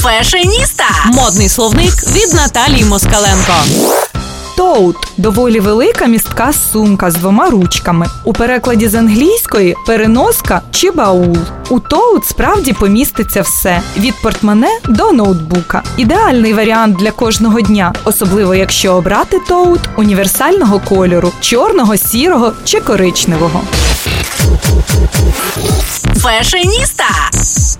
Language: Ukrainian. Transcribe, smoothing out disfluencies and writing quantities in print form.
Фешеніста. Модний словник від Наталії Москаленко. Тоут – доволі велика містка сумка з двома ручками. У перекладі з англійської – переноска чи баул. У тоут справді поміститься все – від портмоне до ноутбука. Ідеальний варіант для кожного дня, особливо якщо обрати тоут універсального кольору – чорного, сірого чи коричневого. Фешеніста.